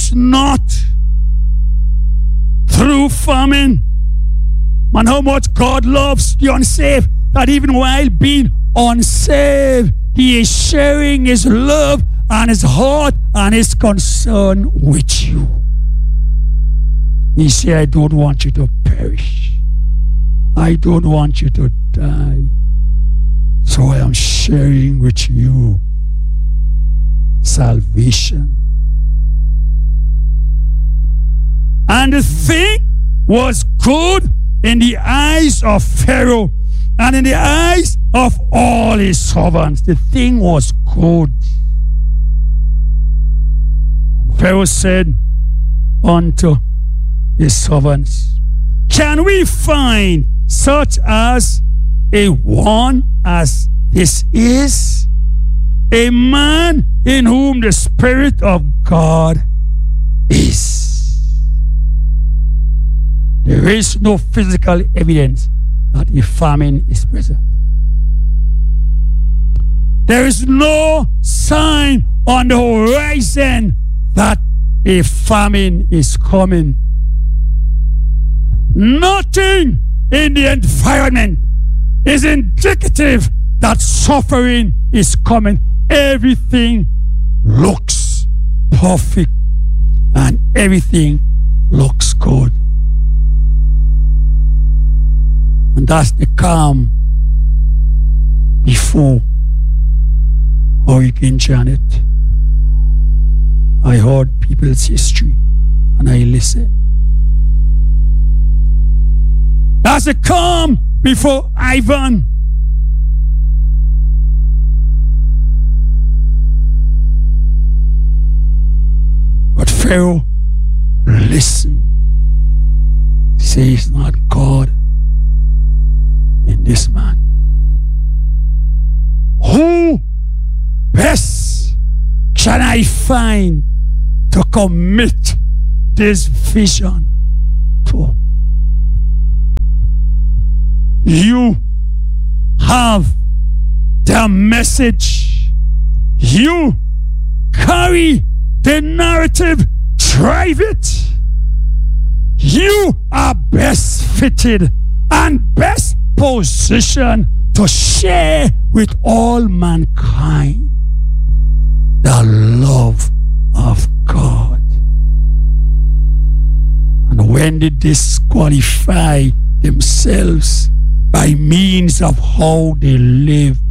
is not through famine. Man, how much God loves the unsaved, that even while being unsaved, he is sharing his love and his heart and his concern with you. He said, I don't want you to perish. I don't want you to die. So I am sharing with you salvation. And the thing was good in the eyes of Pharaoh and in the eyes of all his servants. The thing was good. Pharaoh said unto his servants, can we find such as a one as this is? A man in whom the Spirit of God is. There is no physical evidence that a famine is present. There is no sign on the horizon that a famine is coming. Nothing in the environment is indicative that suffering is coming. Everything looks perfect and everything looks good. And that's the calm before Hurricane Janet. I heard people's history and I listened. That's the calm before Ivan. But Pharaoh listened. Say it's not God in this man. Who best can I find to commit this vision to? You have the message. You carry the narrative. Drive it. You are best fitted and best positioned to share with all mankind the love of God. And when they disqualify themselves by means of how they live,